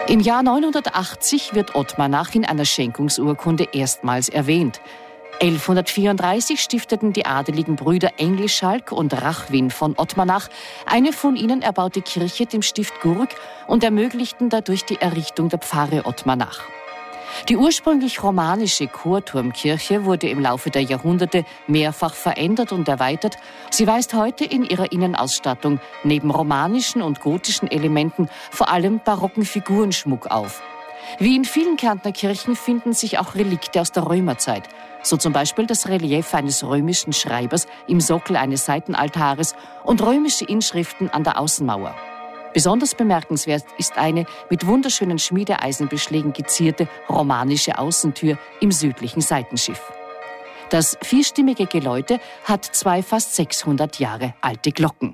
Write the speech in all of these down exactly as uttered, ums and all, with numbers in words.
Im Jahr neunhundertachtzig wird Ottmannach in einer Schenkungsurkunde erstmals erwähnt. elfhundertvierunddreißig stifteten die adeligen Brüder Englischalk und Rachwin von Ottmannach eine von ihnen erbaute Kirche dem Stift Gurk und ermöglichten dadurch die Errichtung der Pfarre Ottmannach. Die ursprünglich romanische Chorturmkirche wurde im Laufe der Jahrhunderte mehrfach verändert und erweitert. Sie weist heute in ihrer Innenausstattung neben romanischen und gotischen Elementen vor allem barocken Figurenschmuck auf. Wie in vielen Kärntner Kirchen finden sich auch Relikte aus der Römerzeit. So zum Beispiel das Relief eines römischen Schreibers im Sockel eines Seitenaltares und römische Inschriften an der Außenmauer. Besonders bemerkenswert ist eine mit wunderschönen Schmiedeeisenbeschlägen gezierte romanische Außentür im südlichen Seitenschiff. Das vierstimmige Geläute hat zwei fast sechshundert Jahre alte Glocken.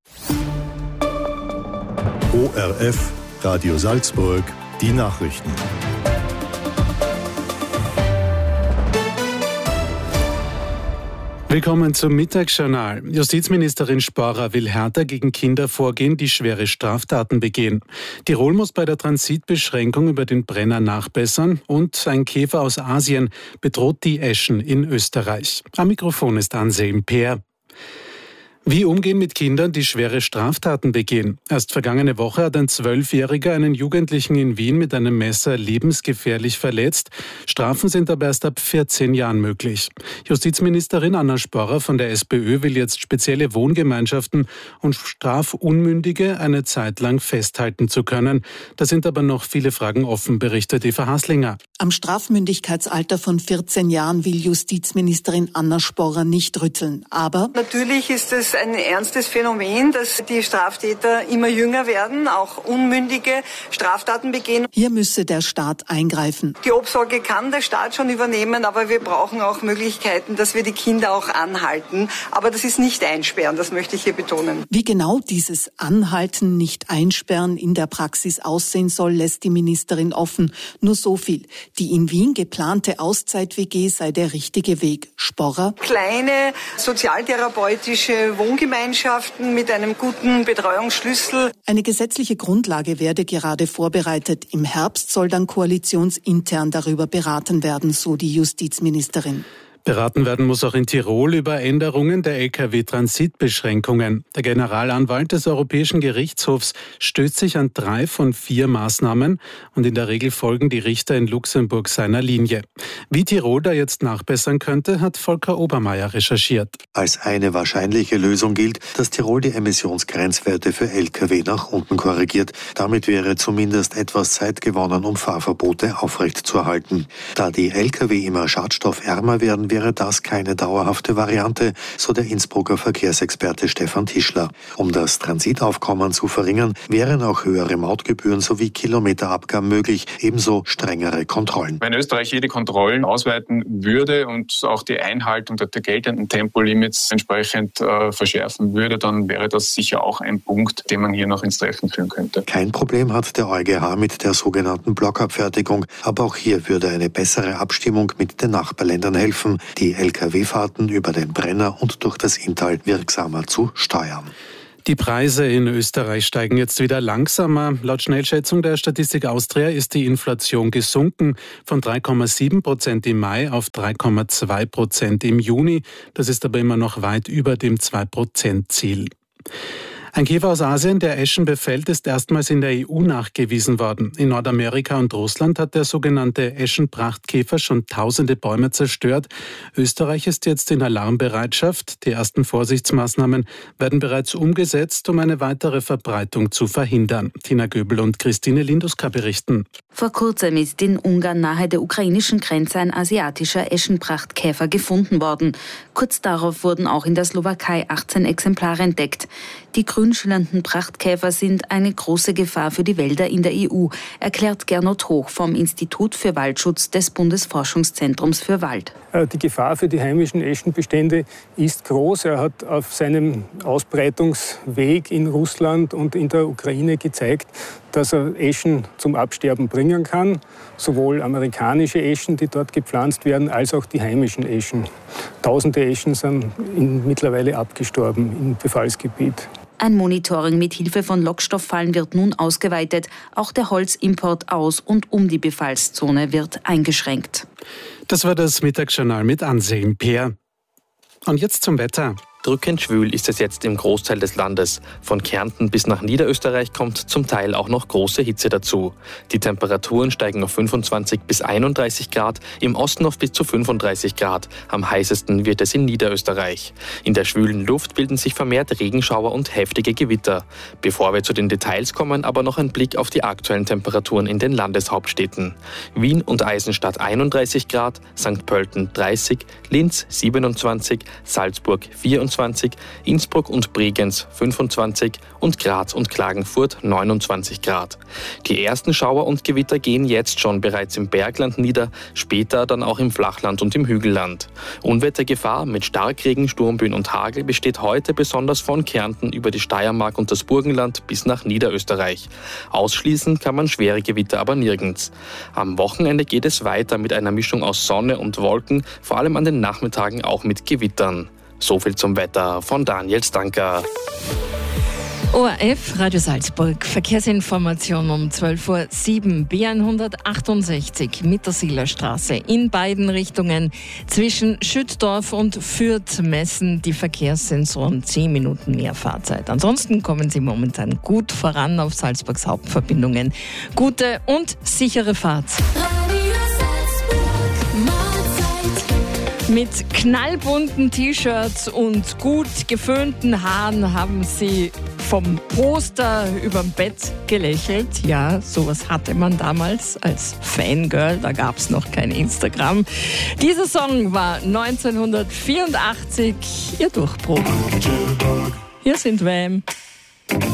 O R F, Radio Salzburg, die Nachrichten. Willkommen zum Mittagsjournal. Justizministerin Sporrer will härter gegen Kinder vorgehen, die schwere Straftaten begehen. Tirol muss bei der Transitbeschränkung über den Brenner nachbessern und ein Käfer aus Asien bedroht die Eschen in Österreich. Am Mikrofon ist Anselm Peer. Wie umgehen mit Kindern, die schwere Straftaten begehen? Erst vergangene Woche hat ein Zwölfjähriger einen Jugendlichen in Wien mit einem Messer lebensgefährlich verletzt. Strafen sind aber erst ab vierzehn Jahren möglich. Justizministerin Anna Sporrer von der SPÖ will jetzt spezielle Wohngemeinschaften und Strafunmündige eine Zeit lang festhalten zu können. Da sind aber noch viele Fragen offen, berichtet Eva Haslinger. Am Strafmündigkeitsalter von vierzehn Jahren will Justizministerin Anna Sporrer nicht rütteln. Aber natürlich ist es ein ernstes Phänomen, dass die Straftäter immer jünger werden, auch unmündige Straftaten begehen. Hier müsse der Staat eingreifen. Die Obsorge kann der Staat schon übernehmen, aber wir brauchen auch Möglichkeiten, dass wir die Kinder auch anhalten. Aber das ist nicht einsperren, das möchte ich hier betonen. Wie genau dieses Anhalten, nicht einsperren in der Praxis aussehen soll, lässt die Ministerin offen. Nur so viel. Die in Wien geplante Auszeit-W G sei der richtige Weg. Sporrer? Kleine sozialtherapeutische Wohngemeinschaften mit einem guten Betreuungsschlüssel. Eine gesetzliche Grundlage werde gerade vorbereitet. Im Herbst soll dann koalitionsintern darüber beraten werden, so die Justizministerin. Beraten werden muss auch in Tirol über Änderungen der L K W-Transitbeschränkungen. Der Generalanwalt des Europäischen Gerichtshofs stößt sich an drei von vier Maßnahmen und in der Regel folgen die Richter in Luxemburg seiner Linie. Wie Tirol da jetzt nachbessern könnte, hat Volker Obermeier recherchiert. Als eine wahrscheinliche Lösung gilt, dass Tirol die Emissionsgrenzwerte für L K W nach unten korrigiert. Damit wäre zumindest etwas Zeit gewonnen, um Fahrverbote aufrechtzuerhalten. Da die L K W immer schadstoffärmer werden, wäre das keine dauerhafte Variante, so der Innsbrucker Verkehrsexperte Stefan Tischler. Um das Transitaufkommen zu verringern, wären auch höhere Mautgebühren sowie Kilometerabgaben möglich, ebenso strengere Kontrollen. Wenn Österreich jede Kontrollen ausweiten würde und auch die Einhaltung der geltenden Tempolimits entsprechend äh, verschärfen würde, dann wäre das sicher auch ein Punkt, den man hier noch ins Treffen führen könnte. Kein Problem hat der EuGH mit der sogenannten Blockabfertigung, aber auch hier würde eine bessere Abstimmung mit den Nachbarländern helfen, die L K W-Fahrten über den Brenner und durch das Inntal wirksamer zu steuern. Die Preise in Österreich steigen jetzt wieder langsamer. Laut Schnellschätzung der Statistik Austria ist die Inflation gesunken von drei Komma sieben Prozent im Mai auf drei Komma zwei Prozent im Juni. Das ist aber immer noch weit über dem zwei Prozent Ziel. Ein Käfer aus Asien, der Eschen befällt, ist erstmals in der E U nachgewiesen worden. In Nordamerika und Russland hat der sogenannte Eschenprachtkäfer schon tausende Bäume zerstört. Österreich ist jetzt in Alarmbereitschaft. Die ersten Vorsichtsmaßnahmen werden bereits umgesetzt, um eine weitere Verbreitung zu verhindern. Tina Göbel und Christine Linduska berichten. Vor kurzem ist in Ungarn nahe der ukrainischen Grenze ein asiatischer Eschenprachtkäfer gefunden worden. Kurz darauf wurden auch in der Slowakei achtzehn Exemplare entdeckt. Die grünschillernden Prachtkäfer sind eine große Gefahr für die Wälder in der E U, erklärt Gernot Hoch vom Institut für Waldschutz des Bundesforschungszentrums für Wald. Die Gefahr für die heimischen Eschenbestände ist groß. Er hat auf seinem Ausbreitungsweg in Russland und in der Ukraine gezeigt, dass er Eschen zum Absterben bringen kann. Sowohl amerikanische Eschen, die dort gepflanzt werden, als auch die heimischen Eschen. Tausende Eschen sind in, mittlerweile abgestorben im Befallsgebiet. Ein Monitoring mit Hilfe von Lockstofffallen wird nun ausgeweitet. Auch der Holzimport aus und um die Befallszone wird eingeschränkt. Das war das Mittagsjournal mit Anselm Peer. Und jetzt zum Wetter. Drückend schwül ist es jetzt im Großteil des Landes. Von Kärnten bis nach Niederösterreich kommt zum Teil auch noch große Hitze dazu. Die Temperaturen steigen auf fünfundzwanzig bis einunddreißig Grad, im Osten auf bis zu fünfunddreißig Grad. Am heißesten wird es in Niederösterreich. In der schwülen Luft bilden sich vermehrt Regenschauer und heftige Gewitter. Bevor wir zu den Details kommen, aber noch ein Blick auf die aktuellen Temperaturen in den Landeshauptstädten. Wien und Eisenstadt einunddreißig Grad, Sankt Pölten dreißig, Linz siebenundzwanzig, Salzburg vierundzwanzig, Innsbruck und Bregenz fünfundzwanzig und Graz und Klagenfurt neunundzwanzig Grad. Die ersten Schauer und Gewitter gehen jetzt schon bereits im Bergland nieder, später dann auch im Flachland und im Hügelland. Unwettergefahr mit Starkregen, Sturmböen und Hagel besteht heute besonders von Kärnten über die Steiermark und das Burgenland bis nach Niederösterreich. Ausschließen kann man schwere Gewitter aber nirgends. Am Wochenende geht es weiter mit einer Mischung aus Sonne und Wolken, vor allem an den Nachmittagen auch mit Gewittern. So viel zum Wetter von Daniel Stanker. O R F, Radio Salzburg, Verkehrsinformation um zwölf Uhr sieben, B hundertachtundsechzig Mittersiler-Straße in beiden Richtungen. Zwischen Schüttdorf und Fürth messen die Verkehrssensoren zehn Minuten mehr Fahrzeit. Ansonsten kommen Sie momentan gut voran auf Salzburgs Hauptverbindungen. Gute und sichere Fahrt. Mit knallbunten T-Shirts und gut geföhnten Haaren haben sie vom Poster überm Bett gelächelt. Ja, sowas hatte man damals als Fangirl, da gab es noch kein Instagram. Dieser Song war neunzehnhundertvierundachtzig ihr Durchbruch. Hier sind Wham!